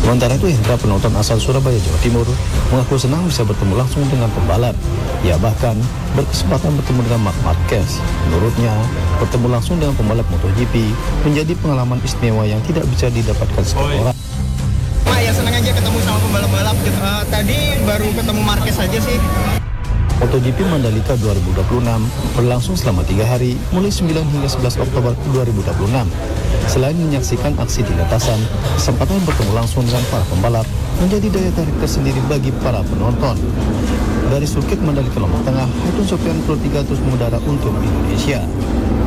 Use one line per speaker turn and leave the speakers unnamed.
Sementara itu, Hendra, penonton asal Surabaya, Jawa Timur, mengaku senang bisa bertemu langsung dengan pembalap. Ia bahkan berkesempatan bertemu dengan Marc Marquez. Menurutnya, bertemu langsung dengan pembalap MotoGP menjadi pengalaman istimewa yang tidak bisa didapatkan setiap orang.
Ya senang aja ketemu sama pembalap-balap gitu. Tadi baru ketemu Marquez aja sih.
MotoGP Mandalika 2026 berlangsung selama 3 hari, mulai 9 hingga 11 Oktober 2026. Selain menyaksikan aksi di lintasan, kesempatan bertemu langsung dengan para pembalap menjadi daya tarik tersendiri bagi para penonton. Dari sirkuit Mandalika Lombok Tengah, Haitun Sofian Pro 3 terus mengudara untuk Indonesia.